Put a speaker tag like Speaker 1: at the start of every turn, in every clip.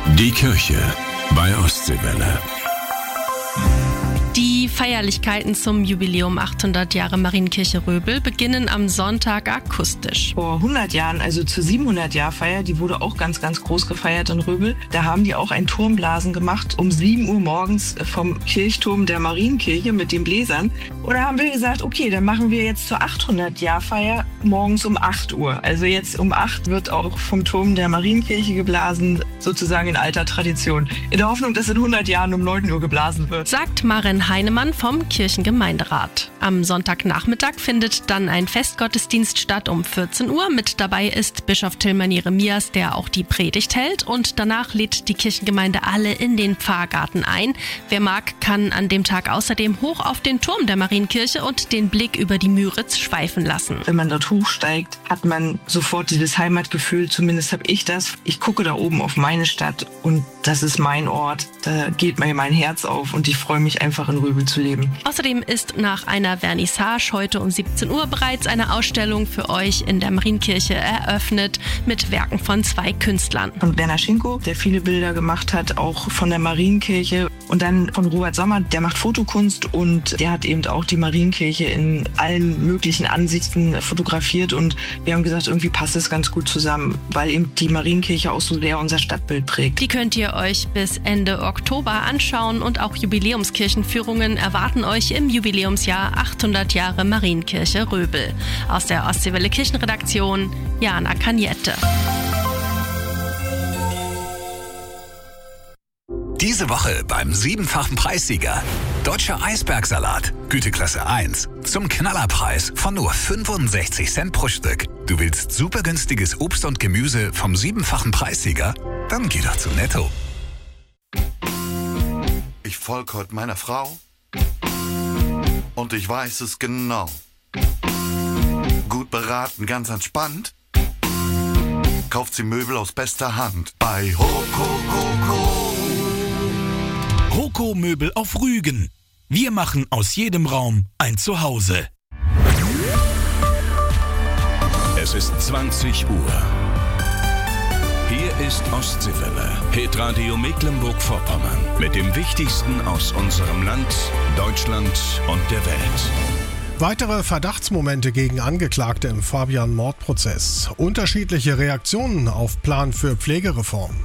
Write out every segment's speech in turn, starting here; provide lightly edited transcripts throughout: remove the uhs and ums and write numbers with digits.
Speaker 1: Die Kirche bei Ostseewelle.
Speaker 2: Die Feierlichkeiten zum Jubiläum 800 Jahre Marienkirche Röbel beginnen am Sonntag akustisch.
Speaker 3: Vor 100 Jahren, also zur 700-Jahr-Feier, die wurde auch ganz, ganz groß gefeiert in Röbel. Da haben die auch ein Turmblasen gemacht um 7 Uhr morgens vom Kirchturm der Marienkirche mit den Bläsern. Und da haben wir gesagt, okay, dann machen wir jetzt zur 800-Jahr-Feier morgens um 8 Uhr. Also jetzt um 8 wird auch vom Turm der Marienkirche geblasen, sozusagen in alter Tradition. In der Hoffnung, dass in 100 Jahren um 9 Uhr geblasen wird.
Speaker 2: Sagt Maren Heinemann vom Kirchengemeinderat. Am Sonntagnachmittag findet dann ein Festgottesdienst statt um 14 Uhr. Mit dabei ist Bischof Tilman Jeremias, der auch die Predigt hält. Und danach lädt die Kirchengemeinde alle in den Pfarrgarten ein. Wer mag, kann an dem Tag außerdem hoch auf den Turm der Marienkirche und den Blick über die Müritz schweifen lassen.
Speaker 3: Wenn man dort hochsteigt, hat man sofort dieses Heimatgefühl, zumindest habe ich das. Ich gucke da oben auf meine Stadt und das ist mein Ort. Da geht mir mein Herz auf und ich freue mich einfach in Röbel zu leben.
Speaker 2: Außerdem ist nach einer Vernissage heute um 17 Uhr bereits eine Ausstellung für euch in der Marienkirche eröffnet mit Werken von 2 Künstlern.
Speaker 3: Von Werner Schinko, der viele Bilder gemacht hat, auch von der Marienkirche. Und dann von Robert Sommer, der macht Fotokunst und der hat eben auch die Marienkirche in allen möglichen Ansichten fotografiert. Und wir haben gesagt, irgendwie passt es ganz gut zusammen, weil eben die Marienkirche auch so sehr unser Stadtbild prägt.
Speaker 2: Die könnt ihr euch bis Ende Oktober anschauen und auch Jubiläumskirchenführungen erwarten euch im Jubiläumsjahr 800 Jahre Marienkirche Röbel. Aus der Ostseewelle Kirchenredaktion, Jana Kaniette.
Speaker 4: Diese Woche beim 7-fachen Preissieger. Deutscher Eisbergsalat, Güteklasse 1. Zum Knallerpreis von nur 65 Cent pro Stück. Du willst super günstiges Obst und Gemüse vom 7-fachen Preissieger? Dann geh doch zu Netto.
Speaker 5: Ich folg heute meiner Frau und ich weiß es genau. Gut beraten, ganz entspannt, kauft sie Möbel aus bester Hand bei Hoko.
Speaker 6: Hoko Möbel auf Rügen. Wir machen aus jedem Raum ein Zuhause.
Speaker 1: Es ist 20 Uhr. Hier ist Ostseewelle, Hitradio Mecklenburg-Vorpommern. Mit dem Wichtigsten aus unserem Land, Deutschland und der Welt.
Speaker 7: Weitere Verdachtsmomente gegen Angeklagte im Fabian-Mordprozess. Unterschiedliche Reaktionen auf Plan für Pflegereform.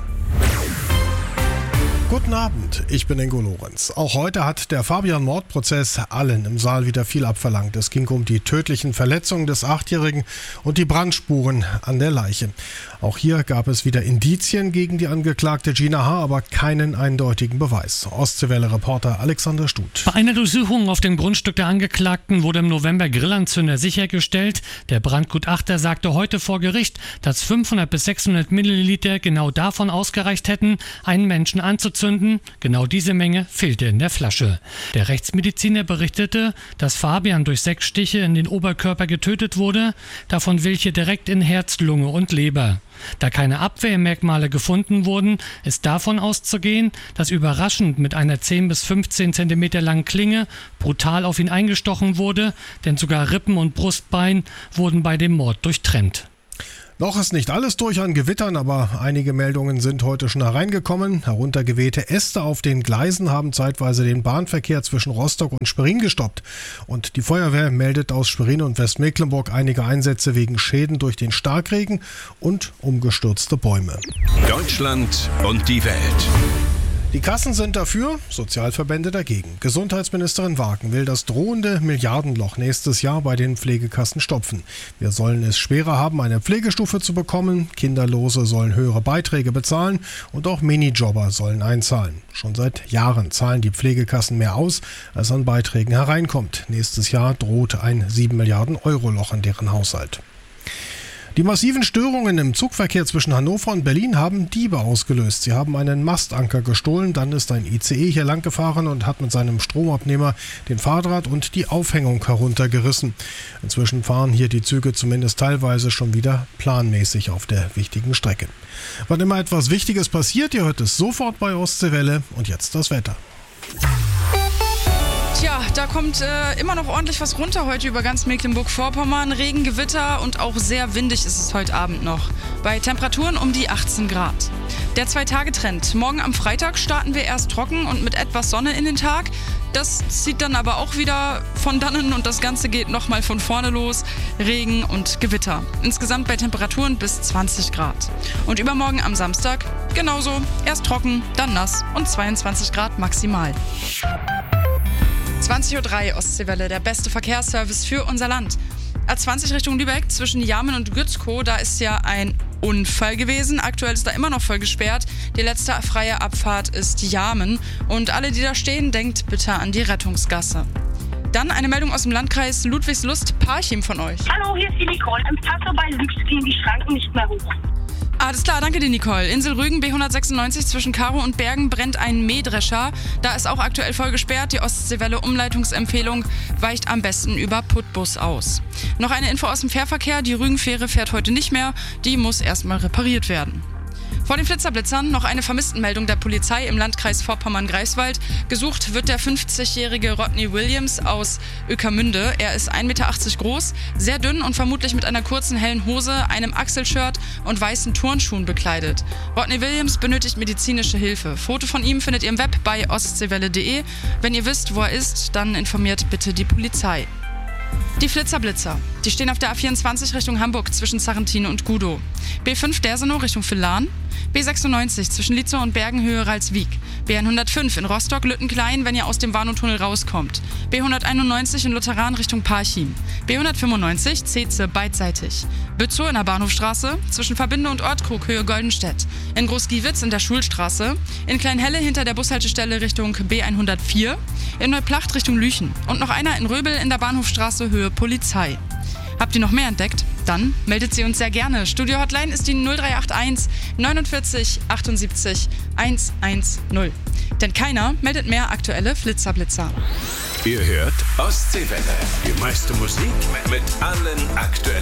Speaker 7: Guten Abend, ich bin Ingo Lorenz. Auch heute hat der Fabian-Mordprozess allen im Saal wieder viel abverlangt. Es ging um die tödlichen Verletzungen des 8-Jährigen und die Brandspuren an der Leiche. Auch hier gab es wieder Indizien gegen die Angeklagte Gina H., aber keinen eindeutigen Beweis. Ostseewelle-Reporter Alexander Stuth.
Speaker 8: Bei einer Durchsuchung auf dem Grundstück der Angeklagten wurde im November Grillanzünder sichergestellt. Der Brandgutachter sagte heute vor Gericht, dass 500 bis 600 Milliliter genau davon ausgereicht hätten, einen Menschen anzuzünden. Genau diese Menge fehlte in der Flasche. Der Rechtsmediziner berichtete, dass Fabian durch 6 Stiche in den Oberkörper getötet wurde, davon welche direkt in Herz, Lunge und Leber. Da keine Abwehrmerkmale gefunden wurden, ist davon auszugehen, dass überraschend mit einer 10 bis 15 cm langen Klinge brutal auf ihn eingestochen wurde, denn sogar Rippen und Brustbein wurden bei dem Mord durchtrennt.
Speaker 7: Noch ist nicht alles durch an Gewittern, aber einige Meldungen sind heute schon hereingekommen. Heruntergewehte Äste auf den Gleisen haben zeitweise den Bahnverkehr zwischen Rostock und Schwerin gestoppt. Und die Feuerwehr meldet aus Schwerin und Westmecklenburg einige Einsätze wegen Schäden durch den Starkregen und umgestürzte Bäume.
Speaker 1: Deutschland und die Welt.
Speaker 7: Die Kassen sind dafür, Sozialverbände dagegen. Gesundheitsministerin Wagen will das drohende Milliardenloch nächstes Jahr bei den Pflegekassen stopfen. Wir sollen es schwerer haben, eine Pflegestufe zu bekommen. Kinderlose sollen höhere Beiträge bezahlen und auch Minijobber sollen einzahlen. Schon seit Jahren zahlen die Pflegekassen mehr aus, als an Beiträgen hereinkommt. Nächstes Jahr droht ein 7 Milliarden Euro Loch in deren Haushalt. Die massiven Störungen im Zugverkehr zwischen Hannover und Berlin haben Diebe ausgelöst. Sie haben einen Mastanker gestohlen, dann ist ein ICE hier lang gefahren und hat mit seinem Stromabnehmer den Fahrdraht und die Aufhängung heruntergerissen. Inzwischen fahren hier die Züge zumindest teilweise schon wieder planmäßig auf der wichtigen Strecke. Wann immer etwas Wichtiges passiert, ihr hört es sofort bei Ostseewelle und jetzt das Wetter.
Speaker 9: Tja, da kommt immer noch ordentlich was runter heute über ganz Mecklenburg-Vorpommern. Regen, Gewitter und auch sehr windig ist es heute Abend noch. Bei Temperaturen um die 18 Grad. Der 2-Tage-Trend. Morgen am Freitag starten wir erst trocken und mit etwas Sonne in den Tag. Das zieht dann aber auch wieder von dannen und das Ganze geht nochmal von vorne los. Regen und Gewitter. Insgesamt bei Temperaturen bis 20 Grad. Und übermorgen am Samstag genauso. Erst trocken, dann nass und 22 Grad maximal. 20.03 Uhr Ostseewelle, der beste Verkehrsservice für unser Land. A20 Richtung Lübeck zwischen Jarmen und Gützkow, da ist ja ein Unfall gewesen. Aktuell ist da immer noch voll gesperrt. Die letzte freie Abfahrt ist Jarmen. Und alle, die da stehen, denkt bitte an die Rettungsgasse. Dann eine Meldung aus dem Landkreis Ludwigslust-Parchim von euch.
Speaker 10: Hallo, hier ist die Nicole. Im Pass vorbei gehen die Schranken nicht mehr hoch.
Speaker 9: Alles klar, danke dir, Nicole. Insel Rügen, B196 zwischen Karow und Bergen brennt ein Mähdrescher. Da ist auch aktuell voll gesperrt. Die Ostseewelle Umleitungsempfehlung weicht am besten über Putbus aus. Noch eine Info aus dem Fährverkehr. Die Rügenfähre fährt heute nicht mehr. Die muss erstmal repariert werden. Vor den Flitzerblitzern noch eine Vermisstenmeldung der Polizei im Landkreis Vorpommern-Greifswald. Gesucht wird der 50-jährige Rodney Williams aus Ueckermünde. Er ist 1,80 Meter groß, sehr dünn und vermutlich mit einer kurzen hellen Hose, einem Achselshirt und weißen Turnschuhen bekleidet. Rodney Williams benötigt medizinische Hilfe. Foto von ihm findet ihr im Web bei ostseewelle.de. Wenn ihr wisst, wo er ist, dann informiert bitte die Polizei. Die Flitzerblitzer, die stehen auf der A24 Richtung Hamburg zwischen Sarrentine und Gudow. B5 Dersenow Richtung Villan. B96 zwischen Lietzow und Bergenhöhe Ralswiek. B105 in Rostock-Lüttenklein, wenn ihr aus dem Warnow-Tunnel rauskommt. B191 in Lutheran Richtung Parchim. B195 Zeze beidseitig. Bützow in der Bahnhofstraße, zwischen Verbinde und Ortkrug Höhe Goldenstedt. In Großgiewitz in der Schulstraße. In Kleinhelle hinter der Bushaltestelle Richtung B104. In Neuplacht Richtung Lüchen. Und noch einer in Röbel in der Bahnhofstraße Höhe Polizei. Habt ihr noch mehr entdeckt? Dann meldet sie uns sehr gerne. Studio-Hotline ist die 0381 49 78 110. Denn keiner meldet mehr aktuelle Flitzerblitzer.
Speaker 1: Ihr hört Ostseewelle. Die meiste Musik mit allen aktuellen